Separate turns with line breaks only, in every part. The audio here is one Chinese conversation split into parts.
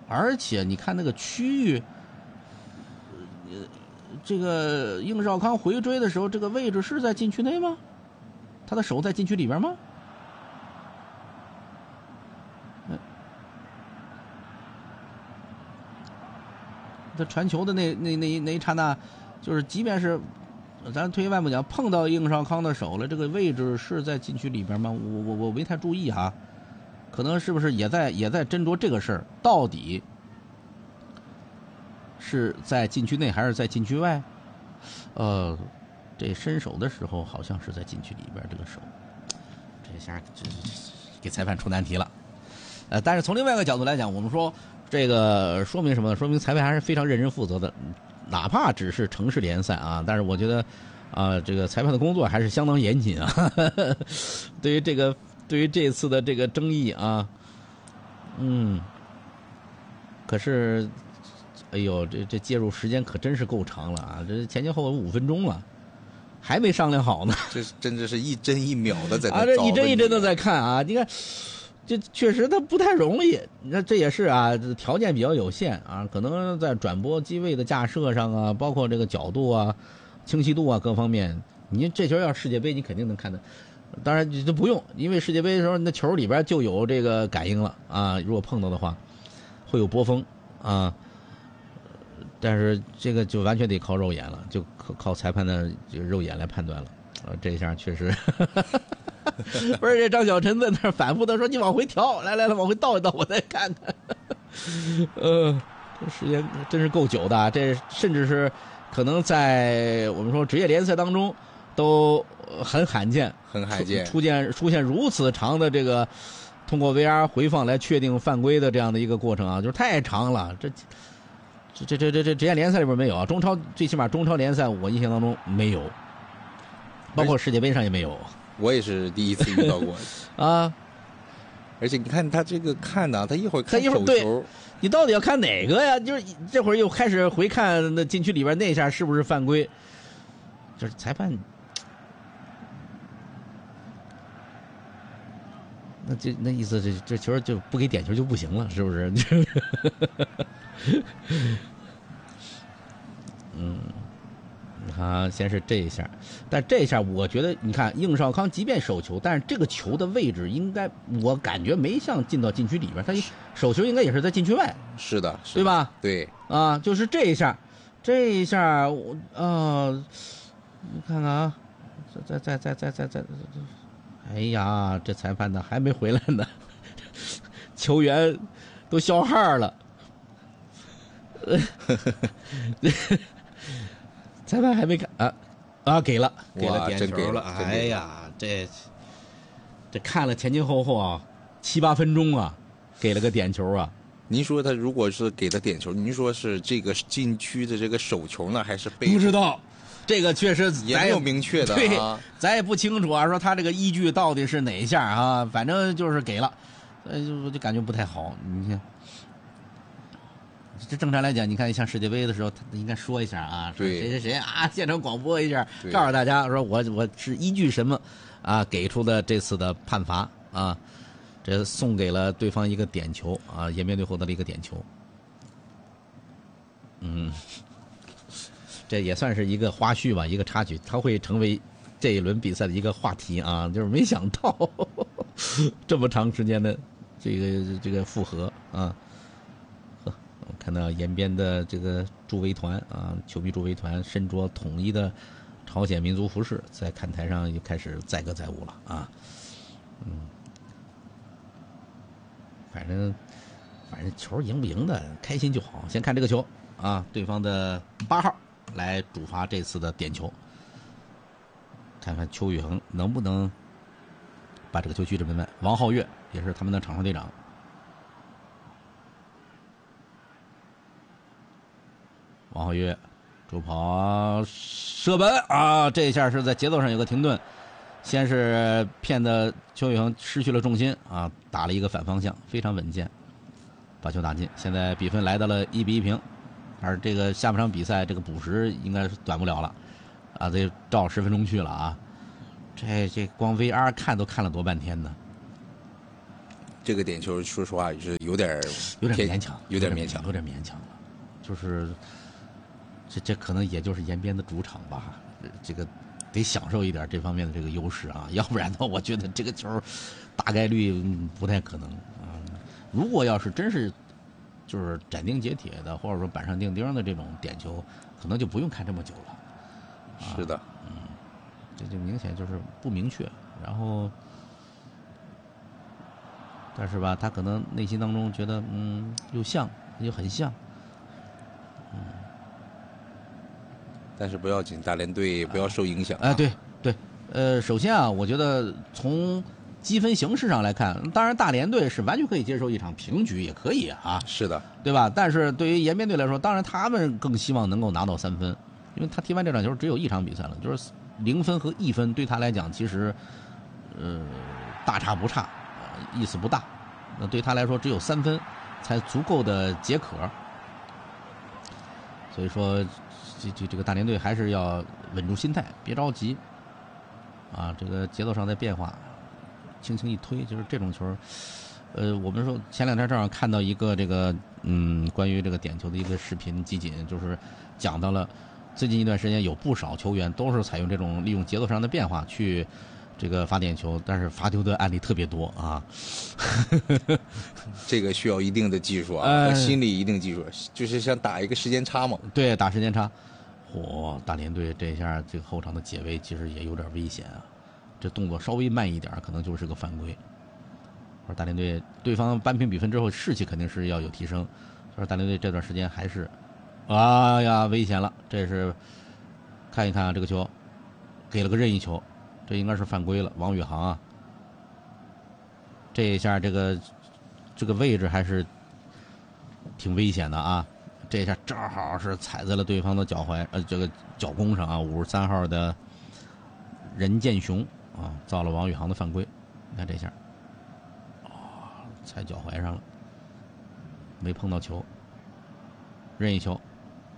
而且你看那个区域，这个应少康回追的时候，这个位置是在禁区内吗？他的手在禁区里边吗？他传球的那一刹那，就是即便是咱退一万步讲，碰到应少康的手了，这个位置是在禁区里边吗？我没太注意哈，可能是不是也在斟酌这个事儿，到底是在禁区内还是在禁区外？这伸手的时候好像是在禁区里边，这个手，这下这给裁判出难题了。但是从另外一个角度来讲，我们说这个说明什么呢？说明裁判还是非常认真负责的，哪怕只是城市联赛啊，但是我觉得这个裁判的工作还是相当严谨啊。对于这次的这个争议啊，可是，哎呦，这介入时间可真是够长了啊！这前后5分钟了，还没商量好呢。
这真的是一帧一秒的在那
这一帧一帧的在看啊！你看。这确实它不太容易，那这也是啊，条件比较有限啊，可能在转播机位的架设上啊，包括这个角度啊、清晰度啊各方面，你这球要世界杯你肯定能看的，当然这不用，因为世界杯的时候那球里边就有这个感应了啊，如果碰到的话会有波峰啊，但是这个就完全得靠肉眼了，就靠裁判的这个肉眼来判断了，这一下确实。不是这张小晨在那儿反复的说：“你往回调，来，往回倒一倒，我再看看。”这时间真是够久的，这甚至是可能在我们说职业联赛当中都很罕见，出现如此长的这个通过 VR 回放来确定犯规的这样的一个过程啊，就是太长了。这职业联赛里边没有啊，中超最起码中超联赛我印象当中没有，包括世界杯上也没有。
我也是第一次遇到过
啊！
而且你看他这个看的，他一会儿看手球，
你到底要看哪个呀？就是这会儿又开始回看那禁区里边那下是不是犯规？就是裁判，那意思这球就不给点球就不行了，是不是？先是这一下，但这一下我觉得，你看应少康即便手球，但是这个球的位置应该我感觉没像进到禁区里边，他手球应该也是在禁区外。
是的，
对吧？
对
啊，就是这一下我你看看啊，再，哎呀，这裁判呢还没回来呢，球员都消耗了。裁判还没看给了点球了，哎呀，这看了前后啊7、8分钟啊，给了个点球啊。
您说他如果是给的点球，您说是这个禁区的这个手球呢，还是被？
不知道，这个确实
也没有明确的啊，
对，咱也不清楚啊，说他这个依据到底是哪一下啊，反正就是给了，就感觉不太好，你看。这正常来讲，你看像世界杯的时候，他应该说一下啊，说谁啊，现场广播一下，告诉大家说我是依据什么啊给出的这次的判罚啊，这送给了对方一个点球啊，颜面队获得了一个点球。这也算是一个花絮吧，一个插曲，它会成为这一轮比赛的一个话题啊，就是没想到这么长时间的这个复合啊。看到延边的这个助威团啊，球迷助威团身着统一的朝鲜民族服饰，在看台上又开始载歌载舞了啊。反正球赢不赢的开心就好。先看这个球啊，对方的8号来主罚这次的点球，看看邱宇恒能不能把这个球击至门外。王皓月也是他们的场上队长。王皓月主跑射门啊！这一下是在节奏上有个停顿，先是骗的邱宇恒失去了重心啊，打了一个反方向，非常稳健，把球打进。现在比分来到了1比1平，而这个下半场比赛这个补时应该是短不了了啊，得照10分钟去了啊！这光 VR 看都看了多半天呢。
这个点球，说实话也是有点
勉强，
有点勉强
了。就是这可能也就是延边的主场吧，这个得享受一点这方面的这个优势啊，要不然的话，我觉得这个球大概率不太可能啊。如果要是真是就是斩钉截铁的，或者说板上钉钉的这种点球，可能就不用看这么久了。
是的，
这就明显就是不明确，然后。但是吧，他可能内心当中觉得，又像，又很像，
但是不要紧，大连队不要受影响。
对，首先啊，我觉得从积分形式上来看，当然大连队是完全可以接受一场平局，也可以啊，
是的，
对吧？但是对于延边队来说，当然他们更希望能够拿到3分，因为他踢完这场球只有1场比赛了，就是0分和1分对他来讲，其实，大差不差。意思不大，那对他来说只有3分才足够的解渴，所以说这个大连队还是要稳住心态，别着急啊，这个节奏上在变化，轻轻一推，就是这种球。我们说前2天正好看到一个这个关于这个点球的一个视频集锦，就是讲到了最近一段时间有不少球员都是采用这种利用节奏上的变化去这个罚点球，但是罚丢的案例特别多啊。
这个需要一定的技术啊，和心理一定技术，就是想打一个时间差嘛。
对，打时间差。大连队这下这个后场的解围其实也有点危险啊，这动作稍微慢一点，可能就是个犯规。而大连队对方扳平比分之后，士气肯定是要有提升。所以大连队这段时间还是，哎呀，危险了！这是看一看啊，这个球给了个任意球。这应该是犯规了，王宇航啊，这一下这个位置还是挺危险的啊！这一下正好是踩在了对方的脚踝，这个脚弓上啊，53号的任建雄啊，造了王宇航的犯规。你看这下，踩脚踝上了，没碰到球，任意球。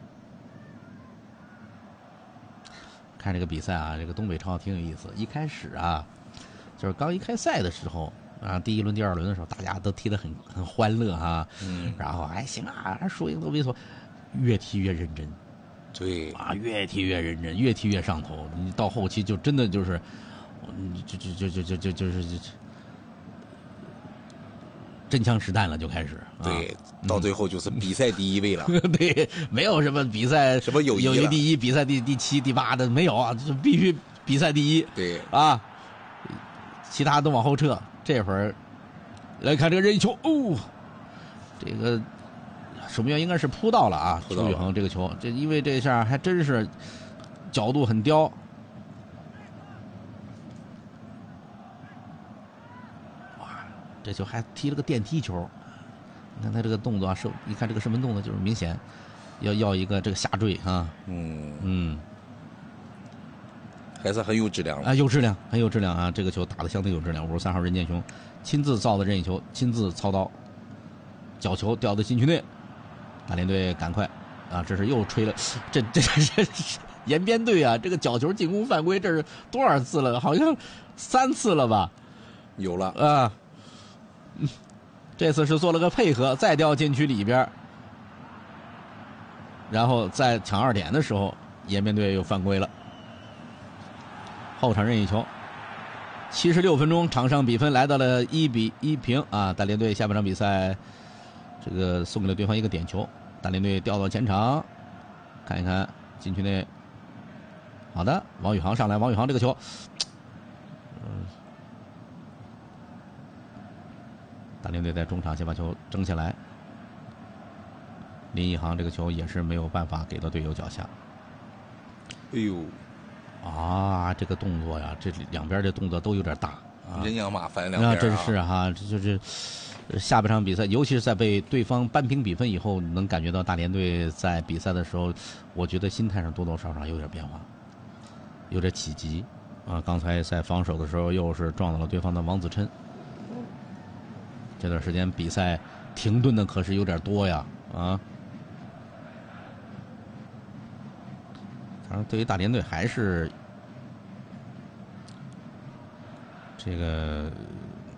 看这个比赛啊，这个东北超挺有意思。一开始啊，就是刚一开赛的时候啊，第1轮、第2轮的时候，大家都踢得很欢乐啊。然后还行啊，输赢都没错，越踢越认真。
对
啊，越踢越认真，越踢越上头。你到后期就真的就是，就是真枪实弹了，就开始。
对，到最后就是比赛第1位了。
对，没有什么比赛
什么友谊
第1，比赛第7、第8的没有啊，就必须比赛第1。
对
啊，其他都往后撤。这会儿来看这个任意球，这个守门员应该是扑到了啊，邱宇恒这个球，这因为这下还真是角度很刁。这球还踢了个电梯球，你看他这个动作啊，一看这个射门动作就是明显要一个这个下坠啊，
还是很有质量
啊，有质量，很有质量啊！这个球打得相当有质量。53号任建雄亲自造的任意球，亲自操刀，角球掉到禁区内，大连队赶快啊！这是又吹了，这延边队啊，这个角球进攻犯规，这是多少次了？好像3次了吧？
有了
啊。这次是做了个配合，再掉禁区里边，然后在抢2点的时候，延边队又犯规了。后场任意球，76分钟，场上比分来到了1-1平啊！大连队下半场比赛，这个送给了对方一个点球，大连队调到前场，看一看禁区内。好的，王宇航上来，王宇航这个球，大连队在中场先把球争下来，林一航这个球也是没有办法给到队友脚下。
哎呦！
啊，这个动作呀，这两边这动作都有点大啊，
人仰马翻两边啊，
真是哈，这就是下半场比赛，尤其是在被对方扳平比分以后，能感觉到大连队在比赛的时候，我觉得心态上多多少少有点变化，有点起急啊。刚才在防守的时候，又是撞到了对方的王子琛。这段时间比赛停顿的可是有点多呀啊。当然，对于大连队还是这个